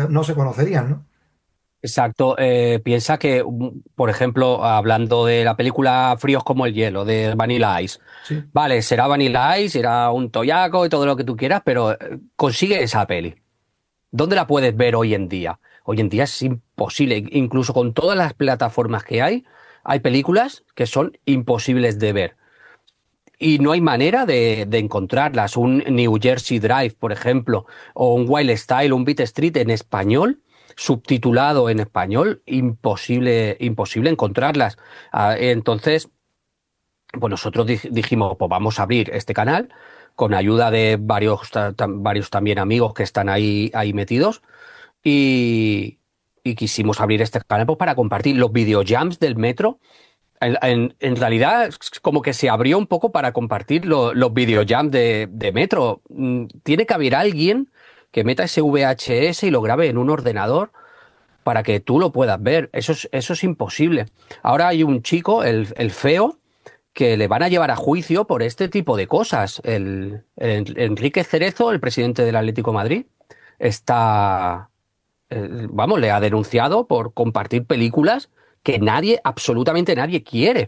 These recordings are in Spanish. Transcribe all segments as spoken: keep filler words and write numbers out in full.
se, no se conocerían, ¿no? Exacto. Eh, piensa que, mm, por ejemplo, hablando de la película Fríos como el hielo, de Vanilla Ice, Sí, vale, será Vanilla Ice, será un toyaco y todo lo que tú quieras, pero eh, consigue esa peli. ¿Dónde la puedes ver hoy en día? Hoy en día es imposible, incluso con todas las plataformas que hay, hay películas que son imposibles de ver. Y no hay manera de, de encontrarlas. Un New Jersey Drive, por ejemplo, o un Wild Style, un Beat Street en español, subtitulado en español, imposible, imposible encontrarlas. Ah, entonces, pues nosotros di- dijimos, pues vamos a abrir este canal con ayuda de varios, ta- tam- varios también amigos que están ahí, ahí metidos y, y quisimos abrir este canal pues, para compartir los videojams del metro. En, en- en realidad, es como que se abrió un poco para compartir lo- los videojams de, de metro. Mm, Tiene que haber alguien que meta ese V H S y lo grabe en un ordenador para que tú lo puedas ver. Eso es, eso es imposible. Ahora hay un chico, el, el feo, que le van a llevar a juicio por este tipo de cosas. El, el Enrique Cerezo, el presidente del Atlético de Madrid, está, eh, vamos, le ha denunciado por compartir películas que nadie, absolutamente nadie quiere,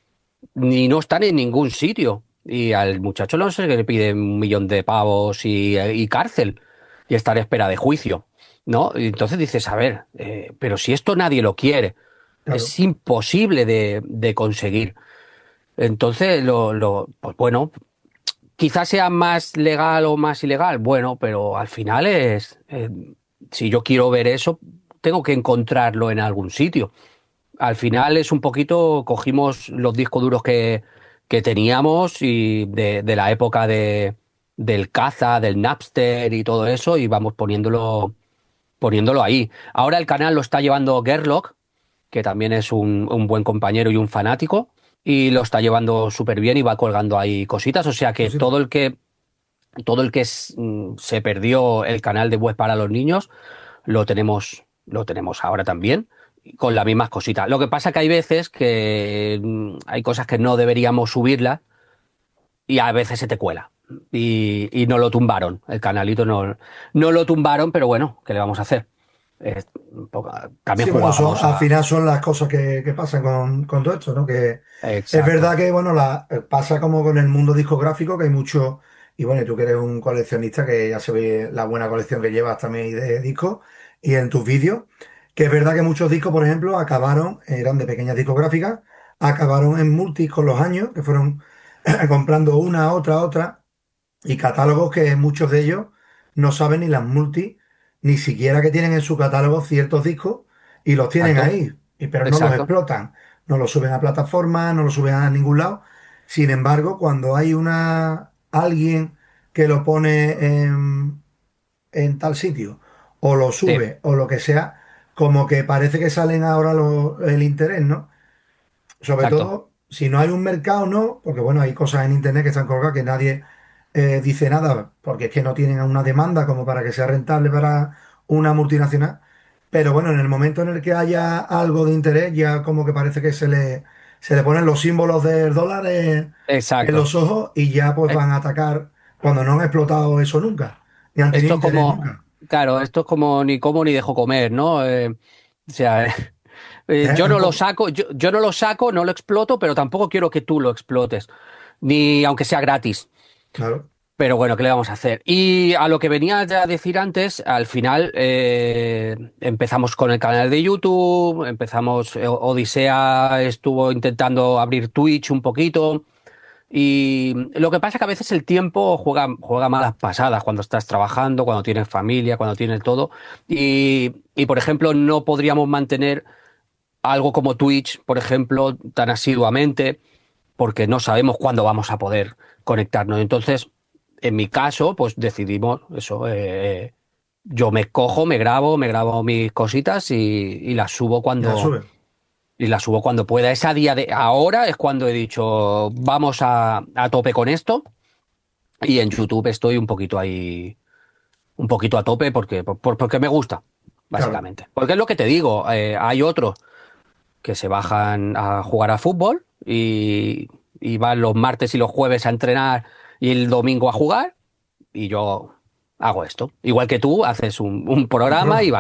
ni no están en ningún sitio. Y al muchacho no sé que le pide un millón de pavos y, y cárcel y estar a espera de juicio, ¿no? Y entonces dices, a ver, eh, pero si esto nadie lo quiere, claro. es imposible de, de conseguir. Entonces, lo, lo, pues bueno, quizás sea más legal o más ilegal, bueno, pero al final es, eh, si yo quiero ver eso, tengo que encontrarlo en algún sitio. Al final es un poquito, cogimos los discos duros que, que teníamos y de, de la época de, del Caza, del Napster y todo eso, y vamos poniéndolo, poniéndolo ahí. Ahora el canal lo está llevando Gerlock, que también es un, un buen compañero y un fanático, y lo está llevando súper bien y va colgando ahí cositas. O sea que Cositas. todo el que, todo el que s- mm, se perdió el canal de web para los niños, lo tenemos, lo tenemos ahora también, con las mismas cositas. Lo que pasa que hay veces que mm, hay cosas que no deberíamos subirlas y a veces se te cuela. Y, y no lo tumbaron, el canalito no, no lo tumbaron, pero bueno, ¿qué le vamos a hacer? Eh, un poco- también Sí, bueno, son, jugábamos al a... final son las cosas que, que pasan con, con todo esto, ¿no? Que es verdad Exacto. que, bueno, la, eh, pasa como con el mundo discográfico, que hay mucho, y bueno, y tú que eres un coleccionista, que ya se ve la buena colección que llevas también de discos y en tus vídeos, que es verdad que muchos discos, por ejemplo, acabaron, eran de pequeñas discográficas, acabaron en multis con los años, que fueron comprando una, otra, otra, y catálogos que muchos de ellos no saben ni las multis, ni siquiera que tienen en su catálogo ciertos discos y los tienen Exacto, ahí, y, pero no los exacto. explotan, no los suben a plataformas, no los suben a ningún lado. Sin embargo, cuando hay una alguien que lo pone en, en tal sitio, o lo Sí, sube, o lo que sea, como que parece que salen ahora los- el interés, ¿no? Sobre exacto. todo, si no hay un mercado, no, porque bueno, hay cosas en internet que están colgadas que nadie eh, dice nada, porque es que no tienen una demanda como para que sea rentable para una multinacional. Pero bueno, en el momento en el que haya algo de interés, ya como que parece que se le, se le ponen los símbolos del dólar en, en Exacto. los ojos y ya pues Eh, van a atacar cuando no han explotado eso nunca, ni han tenido Esto es interés como, nunca. claro, esto es como ni como ni dejo comer, ¿no? Eh, o sea, eh, ¿Eh? yo Un no lo poco. saco, yo, yo no lo saco, no lo exploto, pero tampoco quiero que tú lo explotes, ni aunque sea gratis. Claro. Pero bueno, ¿qué le vamos a hacer? Y a lo que venía ya a decir antes, al final eh, empezamos con el canal de YouTube, empezamos, eh, Odisea estuvo intentando abrir Twitch un poquito. Y lo que pasa es que a veces el tiempo juega, juega malas pasadas cuando estás trabajando, cuando tienes familia, cuando tienes todo. Y, y, por ejemplo, no podríamos mantener algo como Twitch, por ejemplo, tan asiduamente, porque no sabemos cuándo vamos a poder conectarnos. Entonces, en mi caso, pues decidimos eso. Eh, yo me cojo, me grabo, me grabo mis cositas y, y las subo Y la cuando, sube. y la subo cuando pueda. Esa día de ahora es cuando he dicho, vamos a, a tope con esto. Y en YouTube estoy un poquito ahí, un poquito a tope porque, por- porque me gusta, Claro. básicamente. Porque es lo que te digo, eh, hay otros que se bajan a jugar a fútbol y, y van los martes y los jueves a entrenar y el domingo a jugar. Y yo hago esto. Igual que tú, haces un, un Un programa y programa. vas